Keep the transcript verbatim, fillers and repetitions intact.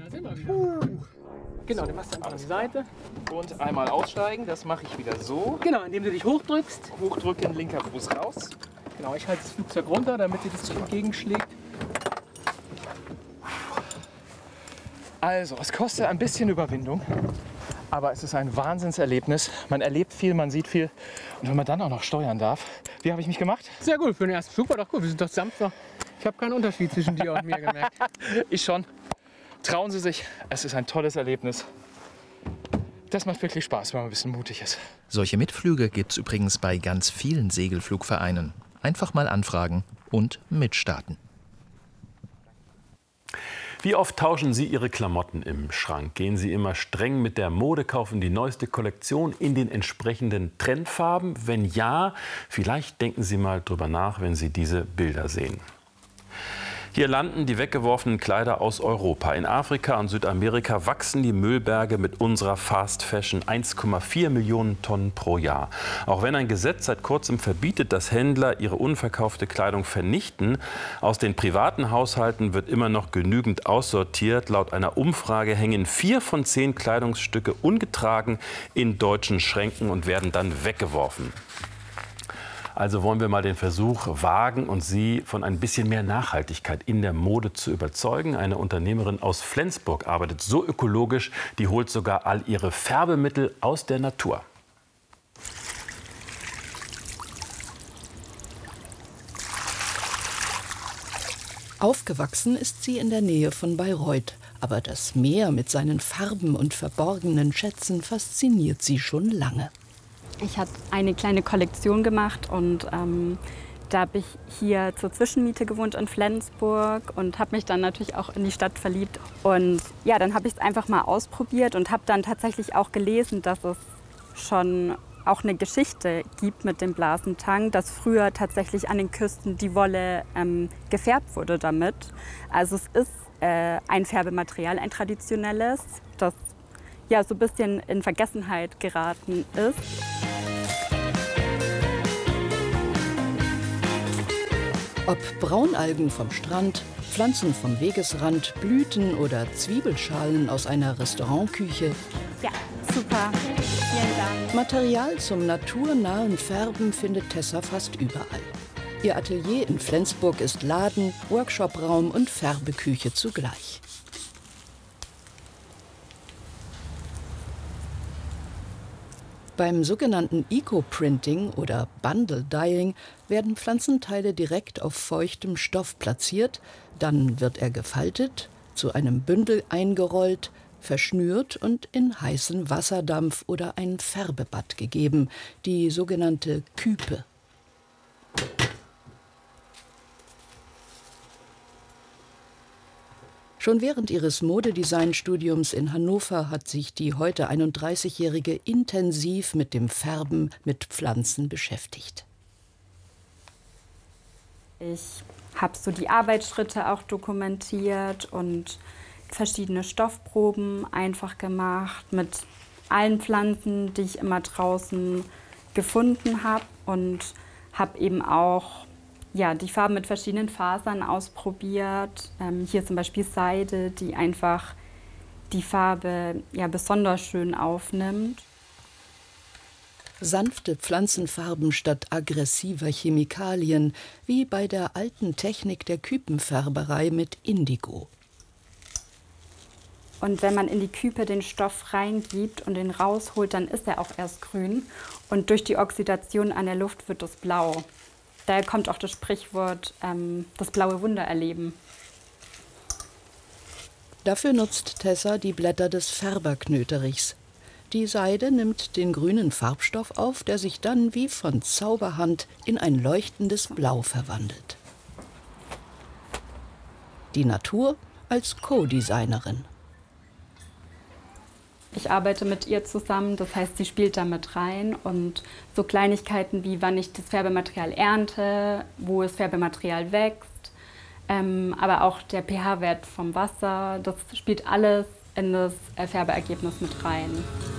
da sind wir wieder. Uh. Genau, so, dann machst du einfach an die Seite. Und einmal aussteigen, das mache ich wieder so. Genau, indem du dich hochdrückst. Hochdrücken, linker Fuß raus. Genau, ich halte das Flugzeug runter, damit dir das entgegenschlägt. Also, es kostet ein bisschen Überwindung, aber es ist ein Wahnsinnserlebnis. Man erlebt viel, man sieht viel. Und wenn man dann auch noch steuern darf, wie habe ich mich gemacht? Sehr gut, für den ersten Flug war doch gut. Wir sind doch sanfter. Ich habe keinen Unterschied zwischen dir und mir gemerkt. Ich schon. Trauen Sie sich, es ist ein tolles Erlebnis. Das macht wirklich Spaß, wenn man ein bisschen mutig ist. Solche Mitflüge gibt es übrigens bei ganz vielen Segelflugvereinen. Einfach mal anfragen und mitstarten. Wie oft tauschen Sie Ihre Klamotten im Schrank? Gehen Sie immer streng mit der Mode, kaufen die neueste Kollektion in den entsprechenden Trendfarben? Wenn ja, vielleicht denken Sie mal drüber nach, wenn Sie diese Bilder sehen. Hier landen die weggeworfenen Kleider aus Europa. In Afrika und Südamerika wachsen die Müllberge mit unserer Fast Fashion eins Komma vier Millionen Tonnen pro Jahr. Auch wenn ein Gesetz seit kurzem verbietet, dass Händler ihre unverkaufte Kleidung vernichten, aus den privaten Haushalten wird immer noch genügend aussortiert. Laut einer Umfrage hängen vier von zehn Kleidungsstücke ungetragen in deutschen Schränken und werden dann weggeworfen. Also wollen wir mal den Versuch wagen und Sie von ein bisschen mehr Nachhaltigkeit in der Mode zu überzeugen. Eine Unternehmerin aus Flensburg arbeitet so ökologisch, die holt sogar all ihre Färbemittel aus der Natur. Aufgewachsen ist sie in der Nähe von Bayreuth. Aber das Meer mit seinen Farben und verborgenen Schätzen fasziniert sie schon lange. Ich habe eine kleine Kollektion gemacht und ähm, da habe ich hier zur Zwischenmiete gewohnt in Flensburg und habe mich dann natürlich auch in die Stadt verliebt. Und ja, dann habe ich es einfach mal ausprobiert und habe dann tatsächlich auch gelesen, dass es schon auch eine Geschichte gibt mit dem Blasentang, dass früher tatsächlich an den Küsten die Wolle ähm, gefärbt wurde damit. Also es ist äh, ein Färbematerial, ein traditionelles, das ja so ein bisschen in Vergessenheit geraten ist. Ob Braunalgen vom Strand, Pflanzen vom Wegesrand, Blüten oder Zwiebelschalen aus einer Restaurantküche. Ja, super. Vielen Dank. Material zum naturnahen Färben findet Tessa fast überall. Ihr Atelier in Flensburg ist Laden, Workshopraum und Färbeküche zugleich. Beim sogenannten Eco-Printing oder Bundle-Dyeing werden Pflanzenteile direkt auf feuchtem Stoff platziert, dann wird er gefaltet, zu einem Bündel eingerollt, verschnürt und in heißen Wasserdampf oder ein Färbebad gegeben, die sogenannte Küpe. Schon während ihres Modedesignstudiums in Hannover hat sich die heute einunddreißigjährige intensiv mit dem Färben mit Pflanzen beschäftigt. Ich habe so die Arbeitsschritte auch dokumentiert und verschiedene Stoffproben einfach gemacht mit allen Pflanzen, die ich immer draußen gefunden habe und habe eben auch ja, die Farben mit verschiedenen Fasern ausprobiert. Ähm, hier zum Beispiel Seide, die einfach die Farbe ja, besonders schön aufnimmt. Sanfte Pflanzenfarben statt aggressiver Chemikalien, wie bei der alten Technik der Küpenfärberei mit Indigo. Und wenn man in die Küpe den Stoff reingibt und den rausholt, dann ist er auch erst grün. Und durch die Oxidation an der Luft wird es blau. Daher kommt auch das Sprichwort, ähm, das blaue Wunder erleben. Dafür nutzt Tessa die Blätter des Färberknöterichs. Die Seide nimmt den grünen Farbstoff auf, der sich dann wie von Zauberhand in ein leuchtendes Blau verwandelt. Die Natur als Co-Designerin. Ich arbeite mit ihr zusammen, das heißt, sie spielt da mit rein und so Kleinigkeiten wie wann ich das Färbematerial ernte, wo das Färbematerial wächst, ähm, aber auch der pH-Wert vom Wasser, das spielt alles in das Färbeergebnis mit rein.